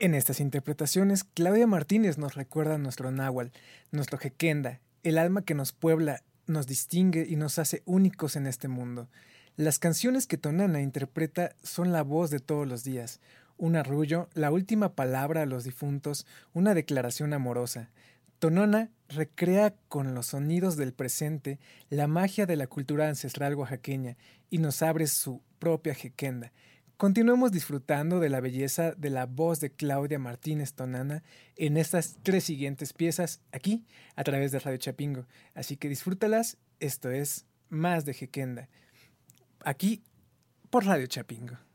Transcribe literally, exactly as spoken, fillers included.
En estas interpretaciones, Claudia Martínez nos recuerda nuestro náhuatl, nuestro jequenda, el alma que nos puebla, nos distingue y nos hace únicos en este mundo. Las canciones que Tonana interpreta son la voz de todos los días, un arrullo, la última palabra a los difuntos, una declaración amorosa. Tonana recrea con los sonidos del presente la magia de la cultura ancestral oaxaqueña y nos abre su propia jequenda. Continuemos disfrutando de la belleza de la voz de Claudia Martínez Tonana en estas tres siguientes piezas aquí a través de Radio Chapingo. Así que disfrútalas, esto es Más de Jequenda, aquí por Radio Chapingo.